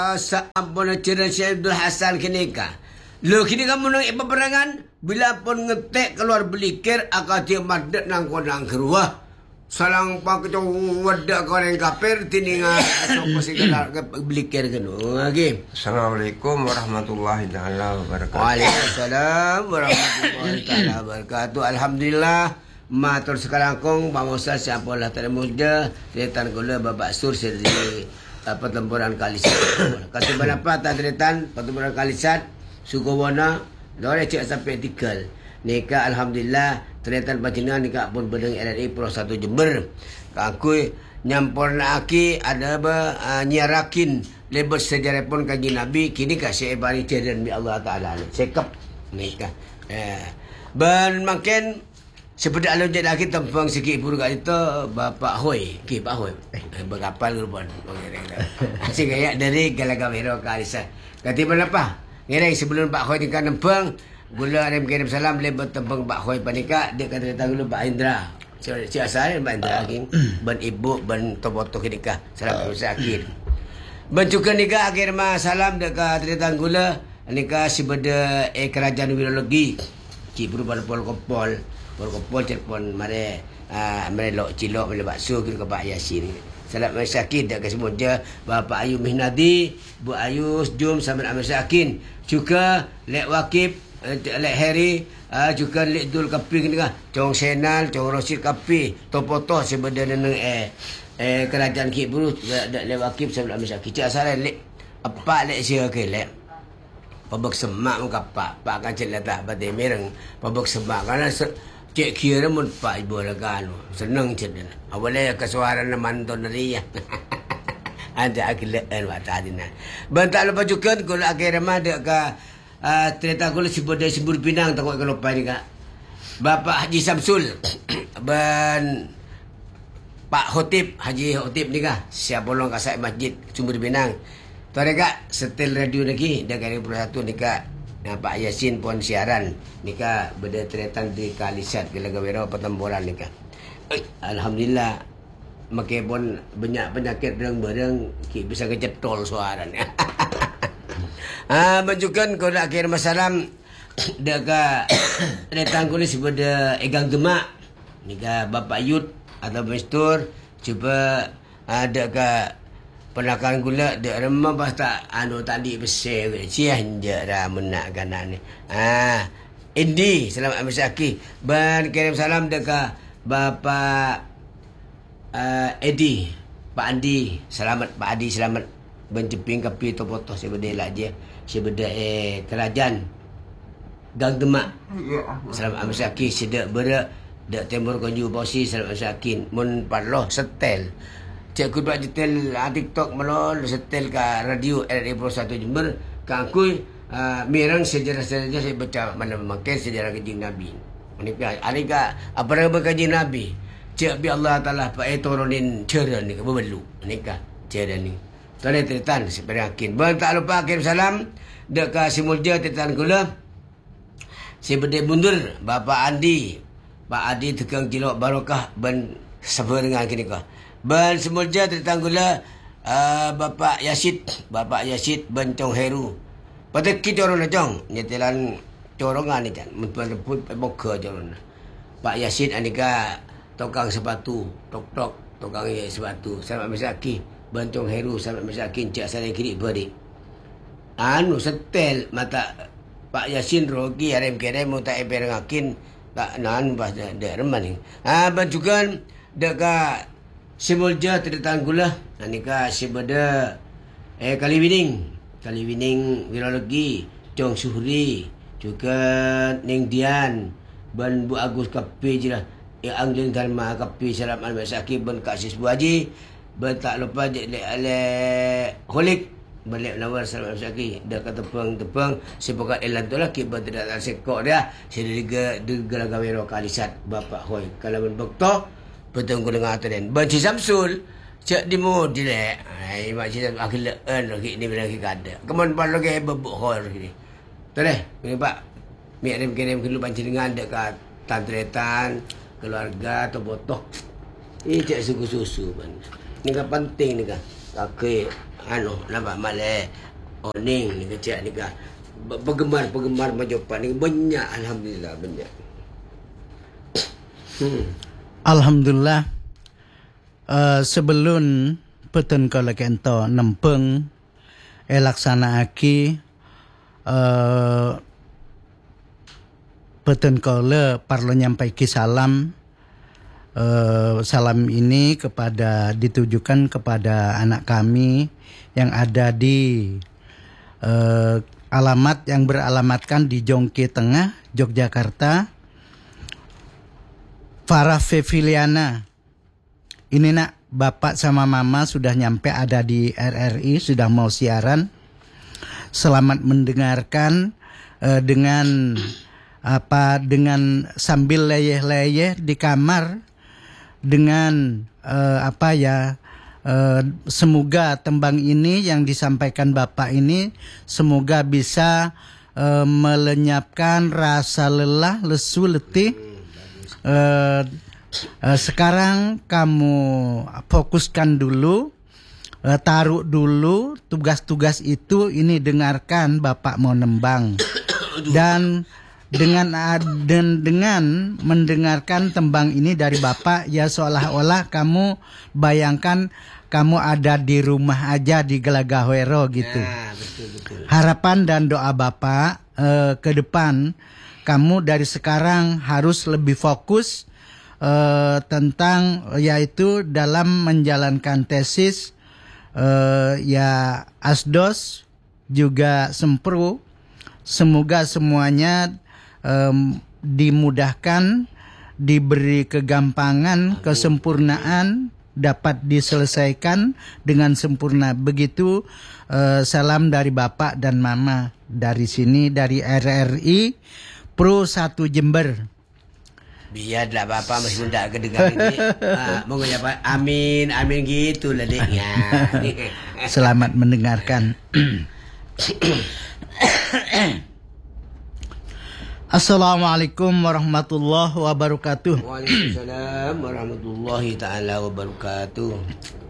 Saampun cerita Syekh Abdul Hasan kini ka. Lo kini kamu nang peperangan bila pun ngetek keluar belikir akal dia madet nang konang keruah. Salang pak tu wadah korang kafir tininga sopo segala belikir kenu lagi. Assalamualaikum warahmatullahi taala wabarakatuh. Waalaikumsalam warahmatullahi taala wabarakatuh. Alhamdulillah. Matur sekarang kong bangsa siapa lah termuda setan gula babak sur sendiri pertempuran Kalisat. Kata berapa tadritan pertempuran Kalisat Sukowana lore cek sampai tikal. Nika alhamdulillah tadritan panjenengan nika pun bedeng RRI Pro 1 Jember. Kakui nyamporna aki ada nyarakin lebar sejarah pun kaji Nabi kini ka seibari cedan bi Allah Taala. Sekap nika. Ben makin seperti alam jadi lagi tempang sikit pun kat itu Bapak Hoi. Okey Pak Hoi. Berkapal ke pun. Si gaya dari Galagawero Kalisat. Kati apa? Ngereng sebelum Pak Hoi tinggal nempang gula rem kirim salam lebat tempang Pak Hoi panika dia kata datang dulu Pak Indra. Si asal Pak Indra king ban ibu ban toboto nikah. Salam sakit. Ben juga nikah akhir salam dekat datang gula nikah si beda kerajaan wirologi. Ki berubah pol Pol telefon mare lok cilok mare bakso ke Pak Yasin. Salam masakin dak semua je Bapak Ayu Mihnadi, Bu Ayu jom sama Ahmad Sakin. Juga Lek Wakib, Lek Heri, juga Lek Dul Kapi ni Cong Senal, Cong Rosid Kapi, Topoto sebenarnya nang kerajaan Ki Buru dak Lek Wakib sama Ahmad Sakin. Cak salah Lek apa Lek sia ke Lek. Pabak semak muka pak kan celata pada mereng pabak semak karena cek kira mun pak ibu lagano senang cedena awalnya kesuaran manton dari ya ada akilan watadina bentak lupa juga kalau akhirnya ada ke cerita kalau si bodai Sembur Pinang takut kalau lupa ni kak Bapak Haji Samsul ben Pak Hotip Haji Hotip ni kak siapa long kasai masjid Sembur Pinang tuan kak setel radio lagi dari Pro 1 ni kak Pak Yasin pun siaran nika beda tretan di Kalisat Galagawero pertempuran nika. Alhamdulillah makai pun banyak penyakit bereng-bereng bisa kejetol suaranya. Menunjukkan kalau akhir masalam deka tretan kulis beda egang demak nika Bapak Yud atau Mestur cuba ada ke penakan gula dek remah pas tak tadi besar cian je dah menak kanan ni. Indi selamatAmisaki ban kirim salam dekat Bapak Edi Pak Andi selamat Pak Adi selamat benceping kapi topoto sebeda lah je sebeda kerajaan Gang Demak. SelamatAmisaki sedak berak dek Timur Konju Bosi selamat Amikakin mun parloh setel cik buat detail TikTok melon setel ke radio RRI Pro 1 Jember kangkui mirang sejarah-sejarah saya baca mana memakai sejarah kajian Nabi. Anika apa nama kajian Nabi? Cik bi Allah Taala pak turunin cara ni berbelu. Nikah cara ni. Tuan tretan sebenarnya yakin. Ben tak lupa kirim salam dekat Simulja tretan gula. Si bede mundur Bapak Andi. Pak Adi tukang cilok barokah ben sabar dengan kini kah. Ben semulja tertanggula Bapak Yasid Bencong Heru. Pada kita orang jong nyetelan corongan ni kan pun boka joron. Pak Yasid anika tukang sepatu, tok tukang sepatu. Selamat Misaki Bencong Heru selamat Misaki cak sana kiri beri. Setel mata Pak Yasin rogi arem kerem muta eperangakin tak nan pas de reman ni. Bencukan dekat Simulja tertanggulah anika sebeda Kaliwining wirologi Cong Suhri juga Ning Dian ban Bu Agus Kapi je lah Anglin Dharma Kapi salam al-Masaki ban Kasis Bu Haji ban tak lupa je le Holik balik nawar salam al-Masaki dah kata tepang sepakat elan tu lah kibat tidak sekok dia sedega Galagawero Kalisat Bapak Hoi kalau ben bekto petunggu dengan aturan. Banci Samsul cak dimu dilek. Ai macam akhir lagi ni bila kita ada. Kemun pan lagi bebuk hol lagi. Toleh, ni Pak. Mi kirim dulu banci dengan dekat tantretan, keluarga atau botok. Cak susu-susu pan. Ni kan penting ni kan. Okey. nampak malai oning ni kecil ni kan. Penggemar Majopan ni banyak, alhamdulillah banyak. Alhamdulillah. Sebelum petun kala kento nempeng laksanaaki petun kala perlu nyampaiki salam. Salam ini ditujukan kepada anak kami yang ada di alamat yang beralamatkan di Jongke Tengah, Yogyakarta. Farah Feviliana. Ini nak, bapak sama mama sudah nyampe, ada di RRI, sudah mau siaran. Selamat mendengarkan dengan sambil leyeh-leyeh di kamar dengan semoga tembang ini yang disampaikan bapak ini semoga bisa melenyapkan rasa lelah, lesu, letih. Sekarang kamu fokuskan dulu, taruh dulu tugas-tugas itu, ini dengarkan bapak mau nembang. Dan dengan mendengarkan tembang ini dari bapak, ya seolah-olah kamu bayangkan kamu ada di rumah aja di Gelagahwero gitu. Ya, betul. Harapan dan doa bapak ke depan, kamu dari sekarang harus lebih fokus tentang yaitu dalam menjalankan tesis asdos juga sempro. Semoga semuanya dimudahkan, diberi kegampangan, kesempurnaan, dapat diselesaikan dengan sempurna. Begitu salam dari bapak dan mama dari sini, dari RRI Pro 1 Jember. Biarlah bapak masih muda kedengar ini. Moga dapat amin gitulah deknya. Selamat mendengarkan. Assalamualaikum warahmatullahi wabarakatuh. Waalaikumsalam warahmatullahi taala wabarakatuh.